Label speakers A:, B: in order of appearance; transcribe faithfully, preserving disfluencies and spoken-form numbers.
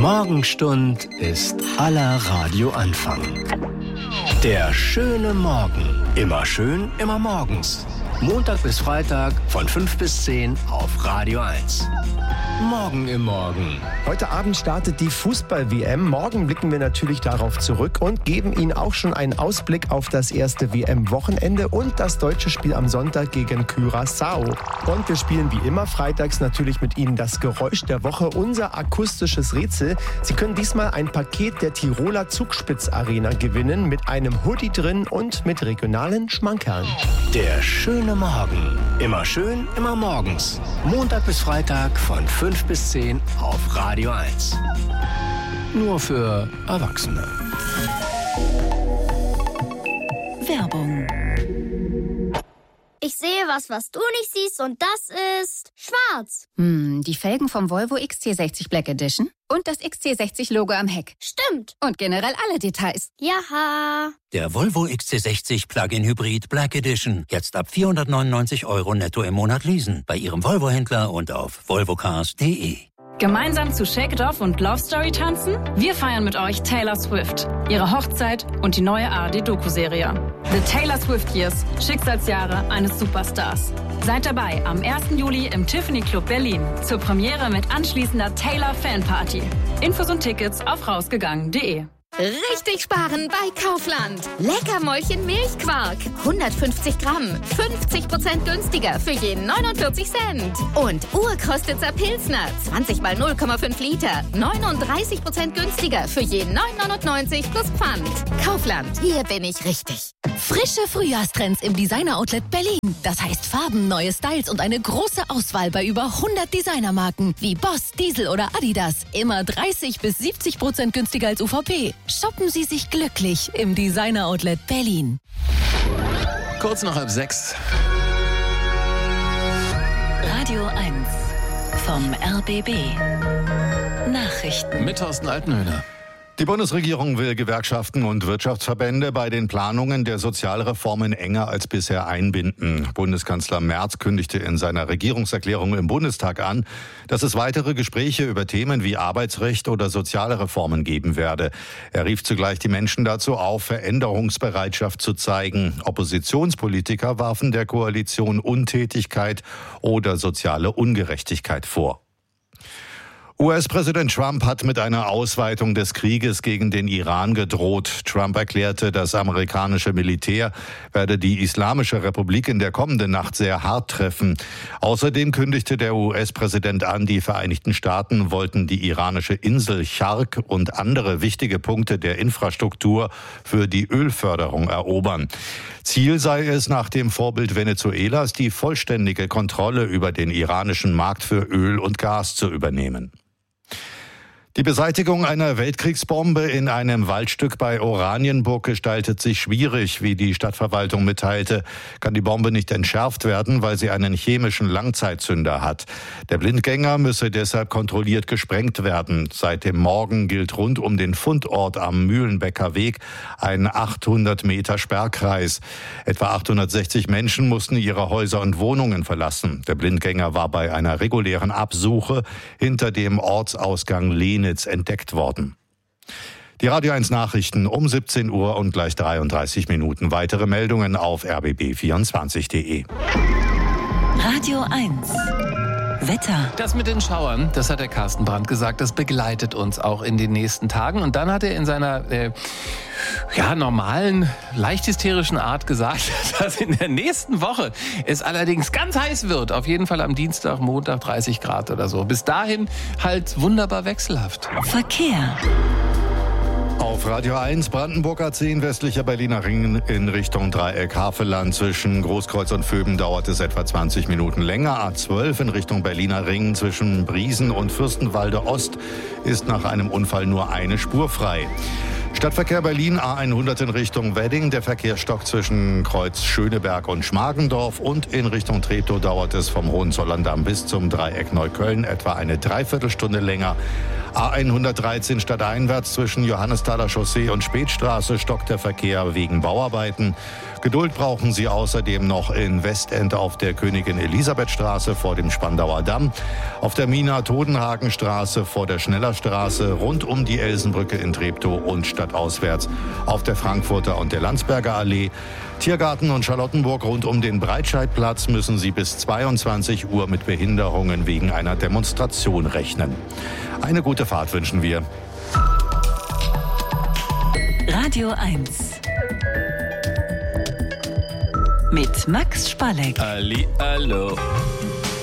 A: Morgenstund ist aller Radioanfang. Der schöne Morgen. Immer schön, immer morgens. Montag bis Freitag von fünf bis zehn auf Radio eins. Morgen im Morgen.
B: Heute Abend startet die Fußball-W M. Morgen blicken wir natürlich darauf zurück und geben Ihnen auch schon einen Ausblick auf das erste W M-Wochenende und das deutsche Spiel am Sonntag gegen Curaçao. Und wir spielen wie immer freitags natürlich mit Ihnen das Geräusch der Woche, unser akustisches Rätsel. Sie können diesmal ein Paket der Tiroler Zugspitz-Arena gewinnen mit einem Hoodie drin und mit regionalen Schmankerln.
A: Der schöne Morgen. Immer schön, immer morgens. Montag bis Freitag von fünf bis zehn auf Radio eins. Nur für Erwachsene.
C: Werbung.
D: Ich sehe was, was du nicht siehst, und das ist schwarz.
C: Hm, die Felgen vom Volvo X C sechzig Black Edition und das X C sechzig Logo am Heck.
D: Stimmt.
C: Und generell alle Details.
D: Jaha.
E: Der Volvo X C sechzig Plug-in Hybrid Black Edition. Jetzt ab vierhundertneunundneunzig Euro netto im Monat leasen. Bei Ihrem Volvo-Händler und auf volvocars punkt de.
F: Gemeinsam zu Shake It Off und Love Story tanzen? Wir feiern mit euch Taylor Swift, ihre Hochzeit und die neue A R D-Doku-Serie. The Taylor Swift Years, Schicksalsjahre eines Superstars. Seid dabei am ersten Juli im Tiffany Club Berlin zur Premiere mit anschließender Taylor Fanparty. Infos und Tickets auf rausgegangen punkt de.
G: Richtig sparen bei Kaufland. Leckermäulchen Milchquark. hundertfünfzig Gramm. fünfzig Prozent günstiger für jeden neunundvierzig Cent. Und Urkrostitzer Pilsner. zwanzig mal null Komma fünf Liter. neununddreißig Prozent günstiger für jeden neun neunundneunzig plus Pfand. Kaufland. Hier bin ich richtig.
H: Frische Frühjahrstrends im Designer-Outlet Berlin. Das heißt Farben, neue Styles und eine große Auswahl bei über hundert Designermarken wie Boss, Diesel oder Adidas. Immer dreißig bis siebzig Prozent günstiger als U V P. Shoppen Sie sich glücklich im Designer-Outlet Berlin.
I: Kurz nach halb sechs.
H: Radio eins vom R B B. Nachrichten.
I: Mit Thorsten Altenhöhner.
J: Die Bundesregierung will Gewerkschaften und Wirtschaftsverbände bei den Planungen der Sozialreformen enger als bisher einbinden. Bundeskanzler Merz kündigte in seiner Regierungserklärung im Bundestag an, dass es weitere Gespräche über Themen wie Arbeitsrecht oder soziale Reformen geben werde. Er rief zugleich die Menschen dazu auf, Veränderungsbereitschaft zu zeigen. Oppositionspolitiker warfen der Koalition Untätigkeit oder soziale Ungerechtigkeit vor. U S-Präsident Trump hat mit einer Ausweitung des Krieges gegen den Iran gedroht. Trump erklärte, das amerikanische Militär werde die Islamische Republik in der kommenden Nacht sehr hart treffen. Außerdem kündigte der U S-Präsident an, die Vereinigten Staaten wollten die iranische Insel Chark und andere wichtige Punkte der Infrastruktur für die Ölförderung erobern. Ziel sei es, nach dem Vorbild Venezuelas die vollständige Kontrolle über den iranischen Markt für Öl und Gas zu übernehmen. Die Beseitigung einer Weltkriegsbombe in einem Waldstück bei Oranienburg gestaltet sich schwierig. Wie die Stadtverwaltung mitteilte, kann die Bombe nicht entschärft werden, weil sie einen chemischen Langzeitzünder hat. Der Blindgänger müsse deshalb kontrolliert gesprengt werden. Seit dem Morgen gilt rund um den Fundort am Mühlenbecker Weg ein achthundert Meter Sperrkreis. Etwa achthundertsechzig Menschen mussten ihre Häuser und Wohnungen verlassen. Der Blindgänger war bei einer regulären Absuche hinter dem Ortsausgang Lehnitz entdeckt worden. Die Radio eins Nachrichten um siebzehn Uhr und gleich dreiunddreißig Minuten. Weitere Meldungen auf r b b vierundzwanzig punkt de.
H: Radio eins. Wetter.
I: Das mit den Schauern, das hat der Carsten Brandt gesagt, das begleitet uns auch in den nächsten Tagen. Und dann hat er in seiner äh, ja, normalen, leicht hysterischen Art gesagt, dass in der nächsten Woche es allerdings ganz heiß wird. Auf jeden Fall am Dienstag, Montag dreißig Grad oder so. Bis dahin halt wunderbar wechselhaft.
H: Verkehr.
J: Auf Radio eins Brandenburg A zehn westlicher Berliner Ring in Richtung Dreieck Havelland. Zwischen Großkreuz und Vöben dauert es etwa zwanzig Minuten länger. A zwölf in Richtung Berliner Ring zwischen Briesen und Fürstenwalde Ost ist nach einem Unfall nur eine Spur frei. Stadtverkehr Berlin A hundert in Richtung Wedding. Der Verkehrsstock zwischen Kreuz Schöneberg und Schmargendorf. Und in Richtung Treptow dauert es vom Hohenzollern-Damm bis zum Dreieck Neukölln etwa eine Dreiviertelstunde länger. A hundertdreizehn stadteinwärts zwischen Johannesthaler Chaussee und Spätstraße stockt der Verkehr wegen Bauarbeiten. Geduld brauchen Sie außerdem noch in Westend auf der Königin-Elisabeth-Straße vor dem Spandauer Damm, auf der Mina-Todenhagen-Straße vor der Schnellerstraße, rund um die Elsenbrücke in Treptow und stadtauswärts auf der Frankfurter und der Landsberger Allee. Tiergarten und Charlottenburg rund um den Breitscheidplatz müssen Sie bis zweiundzwanzig Uhr mit Behinderungen wegen einer Demonstration rechnen. Eine gute Fahrt wünschen wir.
K: Radio eins. Mit Max Spalleck.
I: Ali, hallo.